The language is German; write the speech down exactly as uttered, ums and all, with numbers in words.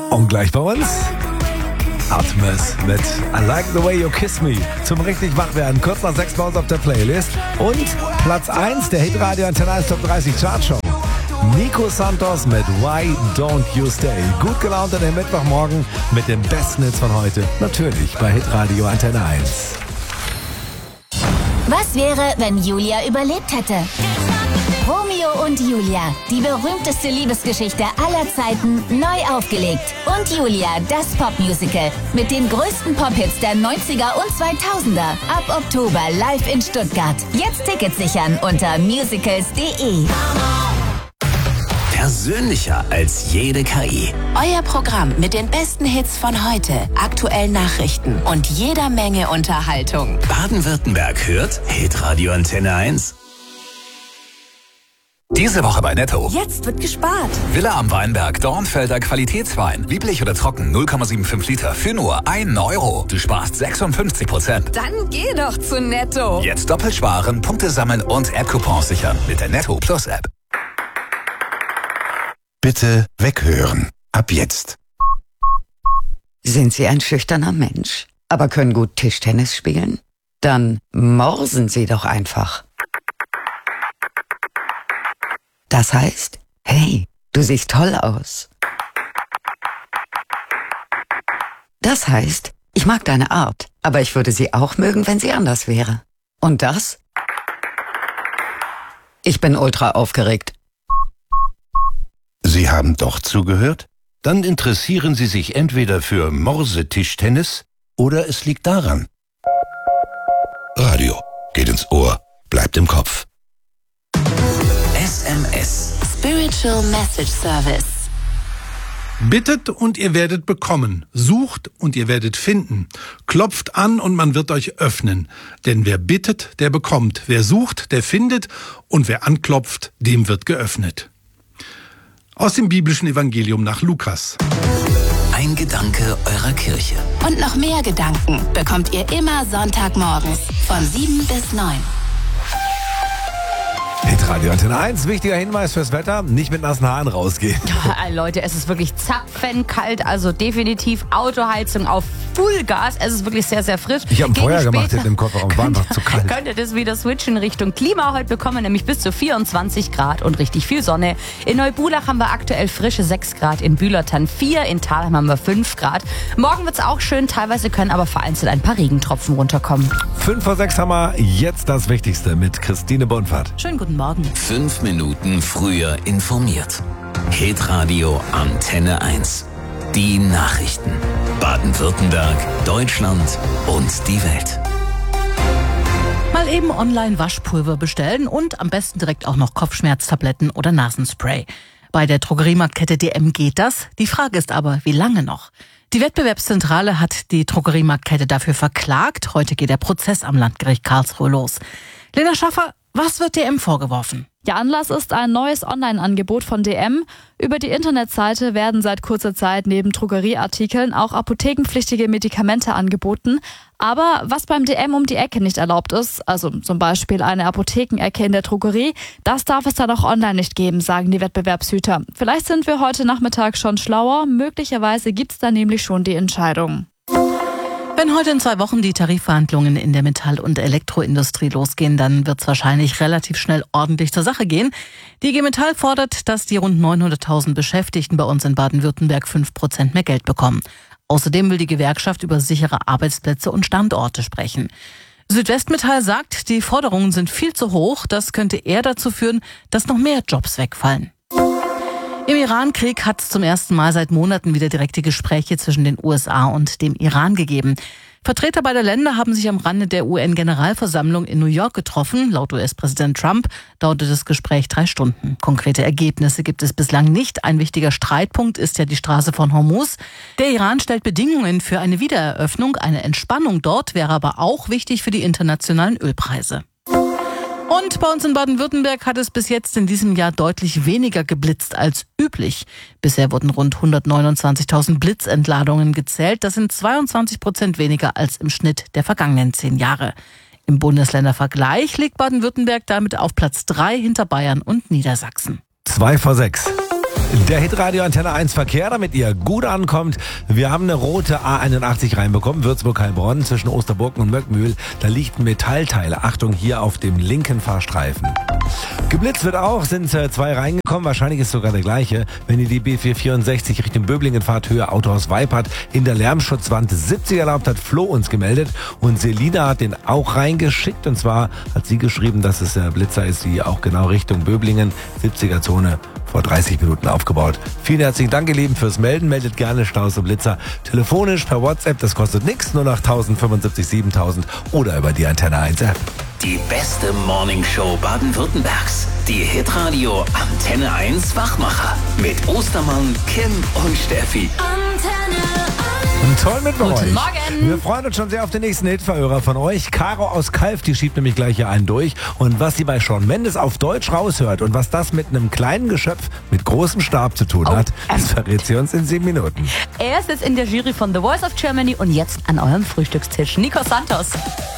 Und gleich bei uns Atmos mit I Like the Way You Kiss Me. Zum richtig wach werden. Kurz nach sechs bei uns auf der Playlist. Und Platz eins der Hitradio Antenne eins Top dreißig Chartshow. Nico Santos mit Why Don't You Stay. Gut gelaunt an dem Mittwochmorgen mit den besten Hits von heute. Natürlich bei Hitradio Antenne eins. Was wäre, wenn Julia überlebt hätte? Romeo und Julia, die berühmteste Liebesgeschichte aller Zeiten, neu aufgelegt. Und Julia, das Popmusical mit den größten Pop-Hits der neunziger und zweitausender. Ab Oktober live in Stuttgart. Jetzt Tickets sichern unter musicals punkt de. Persönlicher als jede K I. Euer Programm mit den besten Hits von heute, aktuellen Nachrichten und jeder Menge Unterhaltung. Baden-Württemberg hört Hitradio Antenne eins. Diese Woche bei Netto. Jetzt wird gespart. Villa am Weinberg, Dornfelder Qualitätswein. Lieblich oder trocken, null Komma fünfundsiebzig Liter für nur ein Euro. Du sparst sechsundfünfzig Prozent. Dann geh doch zu Netto. Jetzt doppelt sparen, Punkte sammeln und App-Coupons sichern mit der Netto Plus App. Bitte weghören. Ab jetzt. Sind Sie ein schüchterner Mensch, aber können gut Tischtennis spielen? Dann morsen Sie doch einfach. Das heißt, hey, du siehst toll aus. Das heißt, ich mag deine Art, aber ich würde sie auch mögen, wenn sie anders wäre. Und das? Ich bin ultra aufgeregt. Sie haben doch zugehört? Dann interessieren Sie sich entweder für Morsetischtennis oder es liegt daran. Radio geht ins Ohr, bleibt im Kopf. S M S. Spiritual Message Service. Bittet und ihr werdet bekommen. Sucht und ihr werdet finden. Klopft an und man wird euch öffnen. Denn wer bittet, der bekommt. Wer sucht, der findet. Und wer anklopft, dem wird geöffnet. Aus dem biblischen Evangelium nach Lukas. Ein Gedanke eurer Kirche. Und noch mehr Gedanken bekommt ihr immer Sonntagmorgens von sieben bis neun. Hitradio Antenne eins, wichtiger Hinweis fürs Wetter, nicht mit nassen Haaren rausgehen. Ja, Leute, es ist wirklich zapfenkalt, also definitiv Autoheizung auf Fullgas. Es ist wirklich sehr, sehr frisch. Ich habe ein Gegen Feuer gemacht später hinten im Kofferraum, war einfach zu kalt. Könnte das wieder switchen Richtung Klima heute bekommen, nämlich bis zu vierundzwanzig Grad und richtig viel Sonne. In Neubulach haben wir aktuell frische sechs Grad, in Bühlertann vier, in Thalheim haben wir fünf Grad. Morgen wird es auch schön, teilweise können aber vereinzelt ein paar Regentropfen runterkommen. Fünf vor sechs haben wir jetzt das Wichtigste mit Christine Bonfahrt. Schönen guten Morgen. Fünf Minuten früher informiert. Hitradio Antenne eins. Die Nachrichten. Baden-Württemberg, Deutschland und die Welt. Mal eben online Waschpulver bestellen und am besten direkt auch noch Kopfschmerztabletten oder Nasenspray. Bei der Drogeriemarktkette D M geht das. Die Frage ist aber, wie lange noch? Die Wettbewerbszentrale hat die Drogeriemarktkette dafür verklagt. Heute geht der Prozess am Landgericht Karlsruhe los. Lena Schaffer, was wird D M vorgeworfen? Der Anlass ist ein neues Online-Angebot von D M. Über die Internetseite werden seit kurzer Zeit neben Drogerieartikeln auch apothekenpflichtige Medikamente angeboten. Aber was beim D M um die Ecke nicht erlaubt ist, also zum Beispiel eine Apothekenecke in der Drogerie, das darf es dann auch online nicht geben, sagen die Wettbewerbshüter. Vielleicht sind wir heute Nachmittag schon schlauer, möglicherweise gibt's da nämlich schon die Entscheidung. Wenn heute in zwei Wochen die Tarifverhandlungen in der Metall- und Elektroindustrie losgehen, dann wird es wahrscheinlich relativ schnell ordentlich zur Sache gehen. Die I G Metall fordert, dass die rund neunhunderttausend Beschäftigten bei uns in Baden-Württemberg fünf Prozent mehr Geld bekommen. Außerdem will die Gewerkschaft über sichere Arbeitsplätze und Standorte sprechen. Südwestmetall sagt, die Forderungen sind viel zu hoch. Das könnte eher dazu führen, dass noch mehr Jobs wegfallen. Im Iran-Krieg hat es zum ersten Mal seit Monaten wieder direkte Gespräche zwischen den U S A und dem Iran gegeben. Vertreter beider Länder haben sich am Rande der U N-Generalversammlung in New York getroffen. Laut U S-Präsident Trump dauerte das Gespräch drei Stunden. Konkrete Ergebnisse gibt es bislang nicht. Ein wichtiger Streitpunkt ist ja die Straße von Hormuz. Der Iran stellt Bedingungen für eine Wiedereröffnung. Eine Entspannung dort wäre aber auch wichtig für die internationalen Ölpreise. Und bei uns in Baden-Württemberg hat es bis jetzt in diesem Jahr deutlich weniger geblitzt als üblich. Bisher wurden rund hundertneunundzwanzigtausend Blitzentladungen gezählt. Das sind zweiundzwanzig Prozent weniger als im Schnitt der vergangenen zehn Jahre. Im Bundesländervergleich liegt Baden-Württemberg damit auf Platz drei hinter Bayern und Niedersachsen. Zwei vor sechs. Der Hitradio Antenne eins Verkehr, damit ihr gut ankommt. Wir haben eine rote A einundachtzig reinbekommen, Würzburg-Heilbronn zwischen Osterburken und Möckmühl. Da liegt ein Metallteil. Achtung, hier auf dem linken Fahrstreifen. Geblitzt wird auch, sind äh, zwei reingekommen, wahrscheinlich ist sogar der gleiche. Wenn ihr die B vierhundertvierundsechzig Richtung Böblingen fahrt, Höhe Autohaus Weipert, in der Lärmschutzwand siebzig erlaubt, hat Flo uns gemeldet und Selina hat den auch reingeschickt. Und zwar hat sie geschrieben, dass es der Blitzer ist, die auch genau Richtung Böblingen, siebziger Zone, vor dreißig Minuten aufgebaut. Vielen herzlichen Dank, ihr Lieben, fürs Melden. Meldet gerne Staus und Blitzer telefonisch per WhatsApp, das kostet nichts, nur nach tausendfünfundsiebzig siebentausend oder über die Antenne eins App. Die beste Morningshow Baden-Württembergs. Die Hitradio Antenne eins Wachmacher. Mit Ostermann, Kim und Steffi. Antenne Und toll mit Guten euch. Morgen. Wir freuen uns schon sehr auf den nächsten Hitverhörer von euch. Caro aus Kalf, die schiebt nämlich gleich hier einen durch. Und was sie bei Shawn Mendes auf Deutsch raushört und was das mit einem kleinen Geschöpf mit großem Stab zu tun hat, das verrät sie uns in sieben Minuten. Er ist jetzt in der Jury von The Voice of Germany und jetzt an eurem Frühstückstisch. Nico Santos.